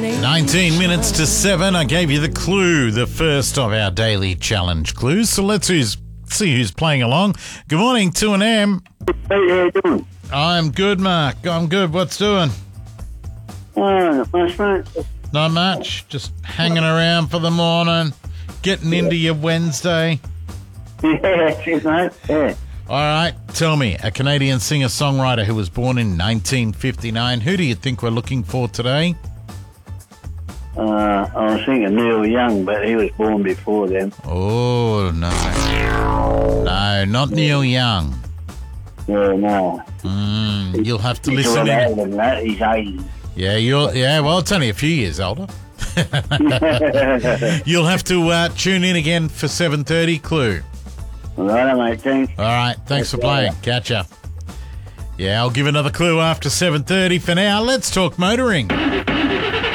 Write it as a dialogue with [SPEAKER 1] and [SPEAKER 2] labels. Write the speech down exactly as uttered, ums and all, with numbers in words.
[SPEAKER 1] nineteen minutes to seven. I gave you the clue, the first of our daily challenge clues. So let's who's, see who's playing along. Good morning, two and M.
[SPEAKER 2] Hey, how you doing?
[SPEAKER 1] I'm good, Mark. I'm good. What's doing?
[SPEAKER 2] Oh, not much, mate.
[SPEAKER 1] Not much. Just hanging around for the morning, getting into your Wednesday.
[SPEAKER 2] Yeah, cheers, mate. Yeah.
[SPEAKER 1] All right, tell me, a Canadian singer-songwriter who was born in nineteen fifty-nine. Who do you think we're looking for today?
[SPEAKER 2] Uh, I was thinking Neil Young, but he was born before then.
[SPEAKER 1] Oh, no. No, not Neil Young.
[SPEAKER 2] Yeah, no.
[SPEAKER 1] Mm, you'll have to
[SPEAKER 2] He's a
[SPEAKER 1] listen
[SPEAKER 2] lot
[SPEAKER 1] in.
[SPEAKER 2] older than that. He's eighty.
[SPEAKER 1] Yeah, you'll. Yeah, well, it's only a few years older. You'll have to uh, tune in again for seven thirty, Clue.
[SPEAKER 2] All right, mate. Thanks.
[SPEAKER 1] All right, thanks for playing. Catch up. Yeah, I'll give another clue after seven thirty. For now, let's talk motoring.